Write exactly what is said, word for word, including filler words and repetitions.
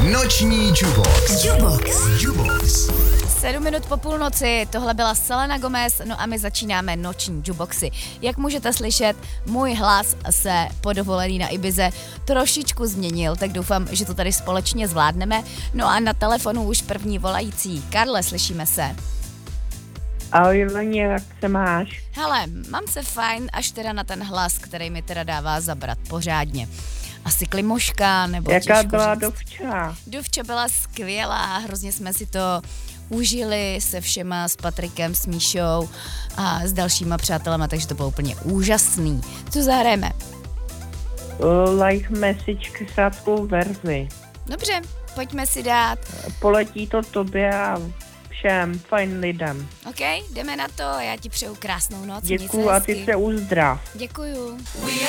Noční Jubox. Jubox. Jubox. Sedm minut po půlnoci, tohle byla Selena Gomez, no a my začínáme noční Juboxy. Jak můžete slyšet, můj hlas se po dovolení na Ibize trošičku změnil, tak doufám, že to tady společně zvládneme. No a na telefonu už první volající. Karle, slyšíme se. Ahoj Leně, jak se máš? Hele, mám se fajn, až teda na ten hlas, který mi teda dává zabrat pořádně. Asi klimoška, nebo Jaká těžko byla říct. dovča? Dovča byla skvělá, hrozně jsme si to užili se všema, s Patrikem, s Míšou a s dalšíma přátelema, takže to bylo úplně úžasný. Co zahrajeme? Uh, like message kysáckou verzi. Dobře, pojďme si dát. Poletí to tobě a všem fajn lidem. OK, jdeme na to, já ti přeju krásnou noc. měj se Děkuju a ty hezky. se uzdrav. Děkuju. We